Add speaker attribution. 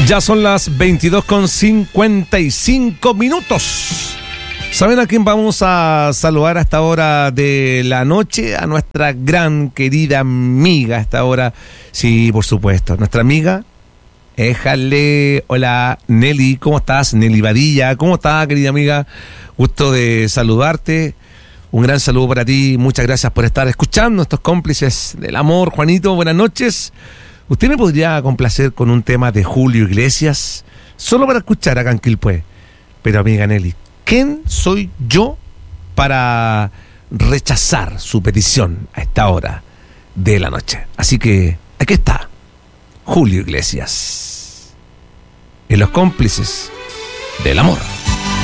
Speaker 1: Ya son las 22:55. ¿Saben a quién vamos a saludar a esta hora de la noche? A nuestra gran querida amiga a esta hora. Sí, por supuesto. Nuestra amiga, éjale. Hola, Nelly. ¿Cómo estás? Nelly Badilla. ¿Cómo estás, querida amiga? Gusto de saludarte. Un gran saludo para ti. Muchas gracias por estar escuchando estos cómplices del amor. Juanito, buenas noches. ¿Usted me podría complacer con un tema de Julio Iglesias? Solo para escuchar acá en Quilpué. Pero, amiga Nelly, ¿quién soy yo para rechazar su petición a esta hora de la noche? Así que aquí está Julio Iglesias en Los Cómplices del Amor.